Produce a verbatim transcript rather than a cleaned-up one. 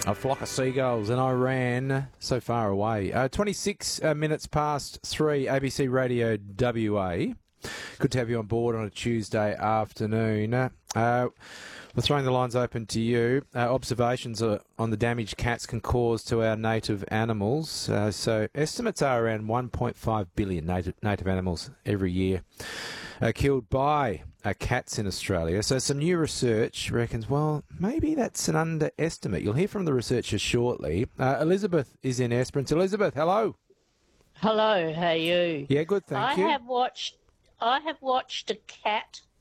A flock of seagulls in Iran, so far away. Uh, twenty-six uh, minutes past three, A B C Radio W A. Good to have you on board on a Tuesday afternoon. Uh, we're throwing the lines open to you. Uh, observations uh, on the damage cats can cause to our native animals. Uh, so estimates are around one point five billion native, native animals every year uh, killed by uh, cats in Australia. So some new research reckons, well, maybe that's an underestimate. You'll hear from the researchers shortly. Uh, Elizabeth is in Esperance. Elizabeth, hello. Hello, how are you? Yeah, good, thank I you. have watched I have watched a cat